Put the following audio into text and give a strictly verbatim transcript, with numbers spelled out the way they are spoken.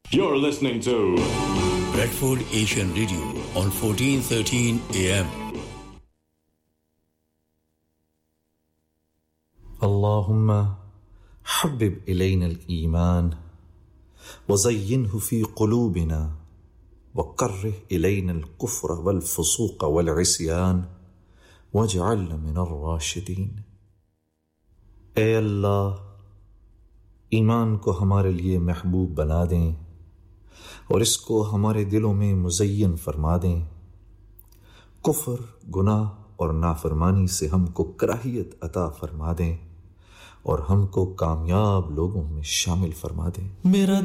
You're listening to Bradford Asian Radio on fourteen thirteen A M. اللهم حبب إلينا الإيمان وزينه في قلوبنا وكره إلينا الكفر والفسوق والعصيان واجعلنا من الراشدين. اے اللہ ایمان کو ہمارے لیے محبوب بنا دیں اور اس کو ہمارے دلوں میں مزین فرما دیں. کفر، گناہ اور نافرمانی سے ہم کو کراہیت عطا فرما دیں اور ہم کو کامیاب لوگوں میں شامل فرما دیں. میرا